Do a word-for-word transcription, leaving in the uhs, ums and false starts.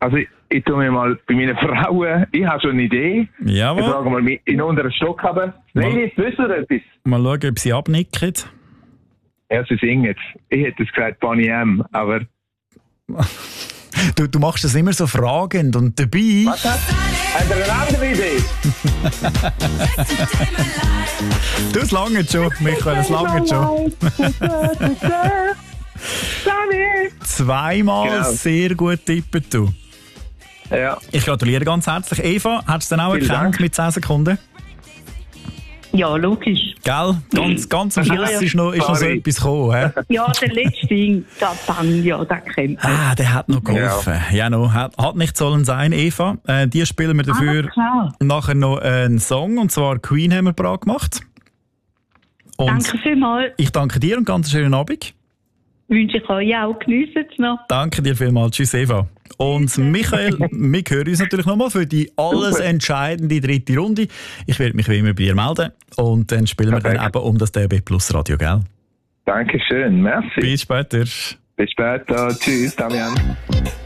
Also ich, ich tue mir mal bei meinen Frauen, ich habe schon eine Idee. Jawohl. Ich frage mal in den unteren Stock haben. Ladies, wisst ihr etwas? Mal schauen, ob sie abnicken. Ja, sie singen. Ich hätte es gesagt Bonnie M, aber... Du, du machst das immer so fragend und dabei... Was hat? Hat er eine andere Idee? Du, es langt schon, Michael, es langt schon. Zweimal Genau. sehr gut tippen, du. Ja. Ich gratuliere ganz herzlich. Eva, hast du es dann auch Vielen erkannt Dank. mit zehn Sekunden? Ja, logisch. Gell? Ganz, ganz am Schluss Ja, ja. ist noch, ist noch so Sorry. etwas gekommen. He? Ja, der letzte Ding, der Bang, ja, der kennt man. Ah, der hat noch geholfen. Ja, no, hat, hat nicht sollen sein, Eva. Äh, die spielen wir dafür Ah, klar. nachher noch einen Song, und zwar Queen haben wir bereit gemacht. Und Danke vielmals. ich danke dir und ganz schönen Abend. Wünsche ich euch auch. Geniessen es noch. Danke dir vielmals. Tschüss, Eva. Und Michael, wir hören uns natürlich nochmal für die alles entscheidende dritte Runde. Ich werde mich wie immer bei dir melden. Und dann spielen wir dann Perfekt. eben um das D A B Plus Radio, gell? Dankeschön, merci. Bis später. Bis später. Tschüss, Damian.